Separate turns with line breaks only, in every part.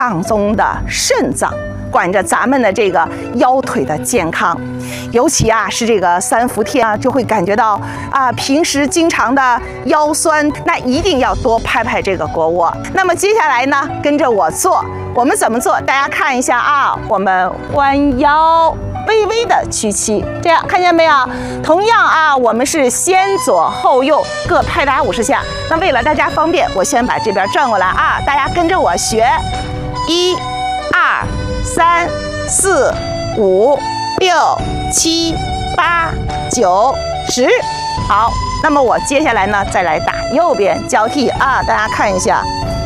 脏中的肾脏，管着咱们的这个腰腿的健康。尤其是这个3伏天就会感觉到平时经常的腰酸，那一定要多拍拍这个腘窝。那么接下来呢，跟着我做，我们怎么做？大家看一下我们弯腰，微微的屈膝，这样看见没有？同样我们是先左后右各拍打50下。那为了大家方便，我先把这边转过来大家跟着我学，1、2、3、4、5、6、7、8、9、10。好，那么我接下来呢，再来打右边交替大家看一下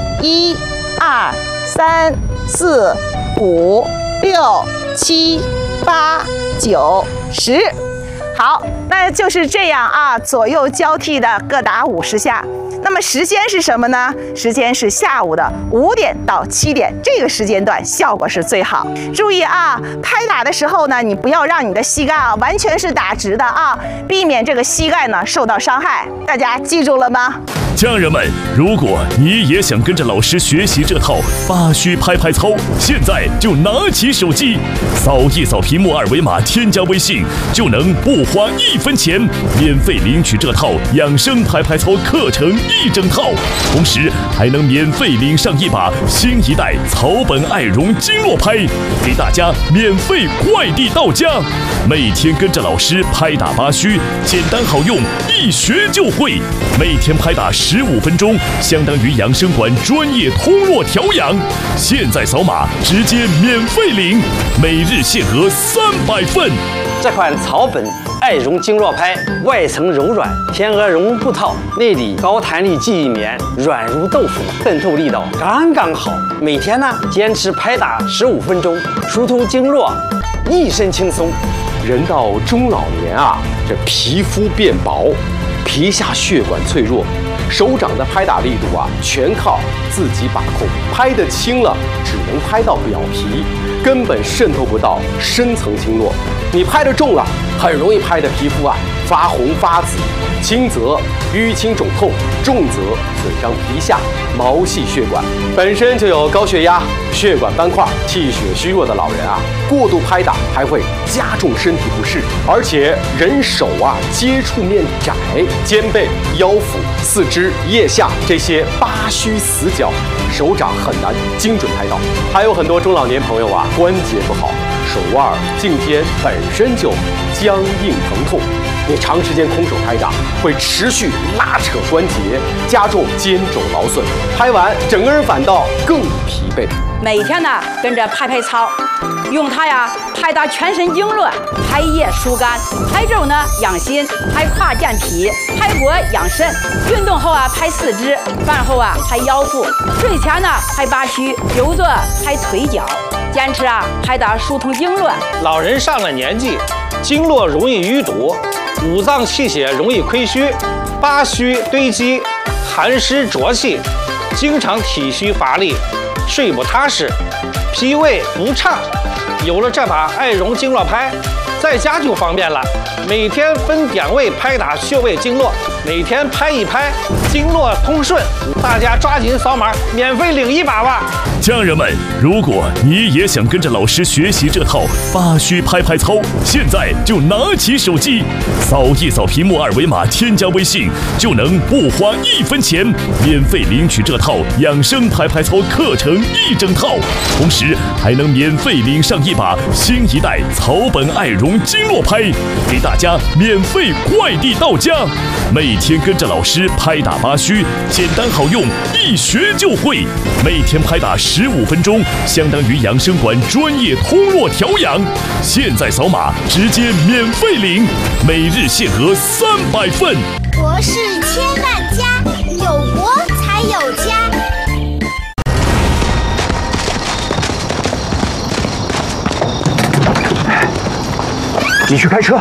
，1、2、3、4、5、6、7、8、9、10。好，那就是这样左右交替的各打50下。那么时间是什么呢？时间是下午的5点到7点，这个时间段效果是最好。注意拍打的时候呢，你不要让你的膝盖完全是打直的避免这个膝盖呢受到伤害。大家记住了吗？
家人们，如果你也想跟着老师学习这套8虚拍拍操，现在就拿起手机，扫一扫屏幕2维码，添加微信，就能不花1分钱，免费领取这套养生拍拍操课程1整套，同时还能免费领上一把新一代草本爱绒经络拍，给大家免费快递到家。每天跟着老师拍打8虚，简单好用，一学就会。每天拍打15分钟，相当于养生馆专业通络调养。现在扫码直接免费领，每日限额300份。
这款草本爱绒经络拍，外层柔软，天鹅绒布套，内里高弹力记忆棉，软如豆腐，渗透力道刚刚好。每天呢，坚持拍打15分钟，疏通经络，一身轻松。
人到中老年这皮肤变薄，皮下血管脆弱，手掌的拍打力度全靠自己把控，拍得轻了只能拍到表皮，根本渗透不到深层经络。你拍得重了，很容易拍得皮肤发红发紫，轻则淤青肿痛，重则损伤皮下毛细血管。本身就有高血压、血管斑块、气血虚弱的老人过度拍打还会加重身体不适，而且人手接触面窄，肩背、腰腹、四肢、腋下这些8虚死角，手掌很难精准拍到。还有很多中老年朋友关节不好，手腕、颈肩本身就僵硬疼痛，你长时间空手拍打会持续拉扯关节，加重肩肘劳损，拍完整个人反倒更疲惫。
每天呢跟着拍拍操，用它拍打全身经络，拍腋疏肝，拍肘呢养心，拍胯健脾，拍脖养肾。运动后拍四肢，饭后拍腰腹，睡前呢拍8虚，久坐拍腿脚。坚持拍打疏通经络。
老人上了年纪，经络容易淤堵，五脏气血容易亏虚，8虚堆积，寒湿浊气，经常体虚乏力，睡不踏实，脾胃不畅。有了这把爱绒经络拍，在家就方便了，每天分点位拍打穴位经络，每天拍一拍，经络通顺。大家抓紧扫码，免费领一把吧！
家人们，如果你也想跟着老师学习这套8虚拍拍操，现在就拿起手机，扫一扫屏幕2维码，添加微信，就能不花1分钱，免费领取这套养生拍拍操课程1整套，同时还能免费领上一把新一代草本爱绒经络拍，给大家免费快递到家。每天跟着老师拍打8虚，简单好用，一学就会。每天拍打15分钟，相当于养生馆专业通络调养。现在扫码直接免费领，每日限额300份。
国事千万家，有国才有家。
你去开车。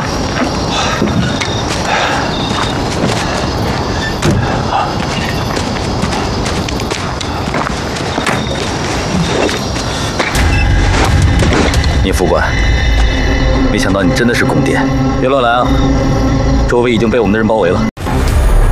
聂副官，没想到你真的是宫殿，别乱来啊！周围已经被我们的人包围了。